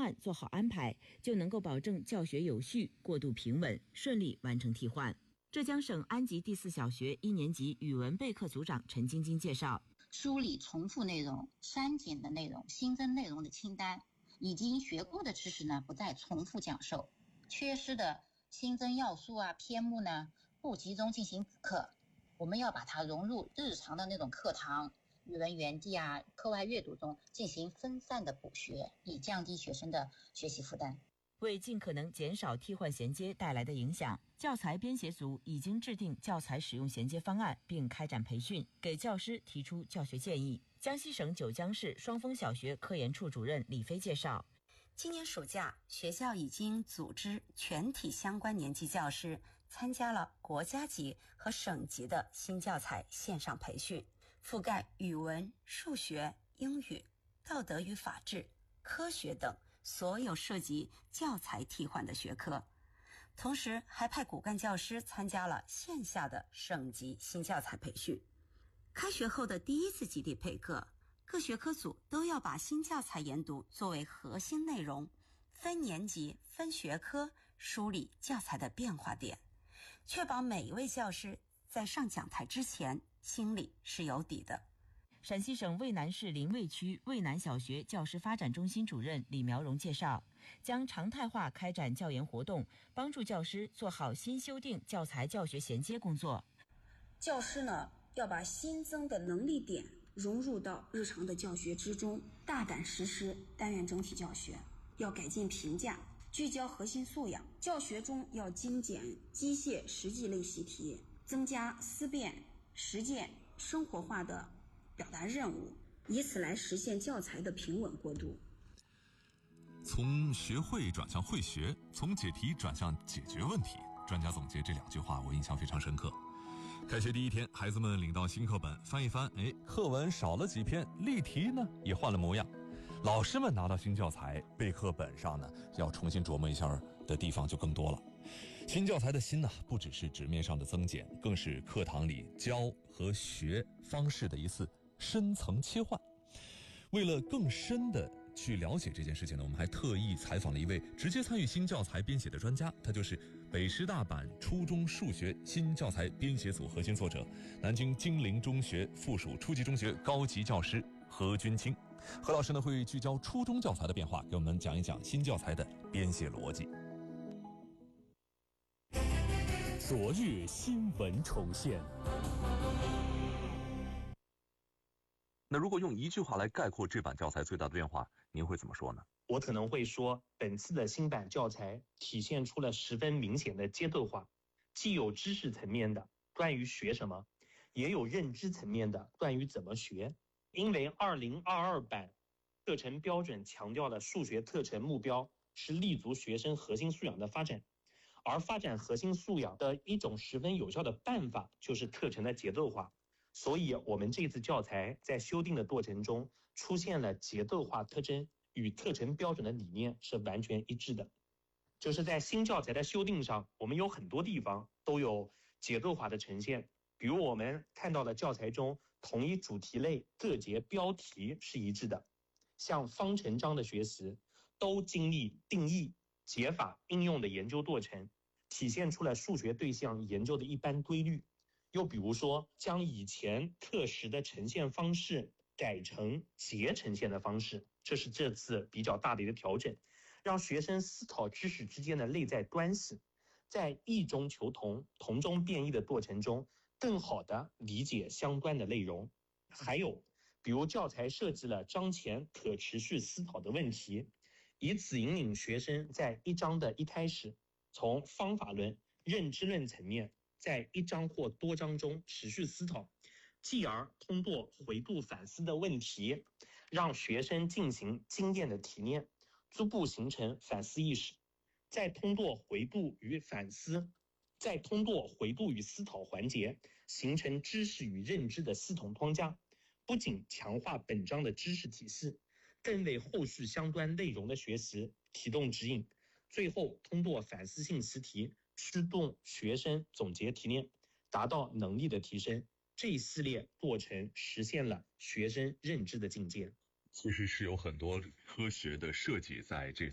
案做好安排，就能够保证教学有序、过渡平稳、顺利完成替换。浙江省安吉第4小学1年级语文备课组长陈晶晶介绍， 梳理重复内容、删减的内容、新增内容的清单，已经学过的知识呢不再重复讲授，缺失的新增要素篇目呢不集中进行补课，我们要把它融入日常的那种课堂、语文园地课外阅读中进行分散的补学，以降低学生的学习负担。 为尽可能减少替换衔接带来的影响，教材编写组已经制定教材使用衔接方案，并开展培训，给教师提出教学建议。江西省九江市双峰小学科研处主任李飞介绍， 今年暑假，学校已经组织全体相关年级教师参加了国家级和省级的新教材线上培训，覆盖语文、数学、英语、道德与法治、科学等所有涉及教材替换的学科。同时还派骨干教师参加了线下的省级新教材培训。开学后的第一次集体配课，各学科组都要把新教材研读作为核心内容，分年级、分学科梳理教材的变化点，确保每一位教师在上讲台之前心里是有底的。 陕西省渭南市临渭区渭南小学教师发展中心主任李苗荣介绍，将常态化开展教研活动，帮助教师做好新修订教材教学衔接工作。 教师呢，要把新增的能力点融入到日常的教学之中，大胆实施单元整体教学，要改进评价，聚焦核心素养。教学中要精简机械实际类习题，增加思辨、实践、生活化的表达任务，以此来实现教材的平稳过渡。 从学会转向会学，从解题转向解决问题，专家总结这2句话我印象非常深刻。开学第一天，孩子们领到新课本，翻一翻，课文少了几篇，例题呢也换了模样。老师们拿到新教材，备课本上呢要重新琢磨一下的地方就更多了。新教材的新呢，不只是纸面上的增减，更是课堂里教和学方式的一次深层切换。为了更深的去了解这件事情呢，我们还特意采访了一位直接参与新教材编写的专家，他就是北师大版初中数学新教材编写组核心作者，南京金陵中学附属初级中学高级教师何军清。何老师呢会聚焦初中教材的变化，给我们讲一讲新教材的编写逻辑。 昨日新闻重现。 那如果用一句话来概括这版教材最大的变化，您会怎么说呢？ 我可能会说，本次的新版教材体现出了十分明显的阶段化，既有知识层面的关于学什么，也有认知层面的关于怎么学。因为2022版课程标准强调的数学课程目标是立足学生核心素养的发展，而发展核心素养的一种十分有效的办法就是课程的节奏化。所以我们这次教材在修订的过程中出现了节奏化特征，与课程标准的理念是完全一致的。就是在新教材的修订上，我们有很多地方都有节奏化的呈现，比如我们看到的教材中同一主题类各节标题是一致的，像方程章的学习都经历定义、解法、应用的研究过程，体现出了数学对象研究的一般规律。又比如说，将以前课时的呈现方式改成节呈现的方式，这是这次比较大的一个调整，让学生思考知识之间的内在关系，在异中求同、同中变异的过程中，更好地理解相关的内容。还有，比如教材设计了章前可持续思考的问题，以此引领学生在一章的一开始，从方法论、认知论层面，在一章或多章中持续思考，继而通过回顾反思的问题，让学生进行经验的提炼，逐步形成反思意识，再通过回顾与思考环节，形成知识与认知的系统框架，不仅强化本章的知识体系，更为后续相关内容的学习提供指引，最后通过反思性习题驱动学生总结提炼，达到能力的提升。这一系列过程实现了学生认知的境界。 其实是有很多科学的设计在这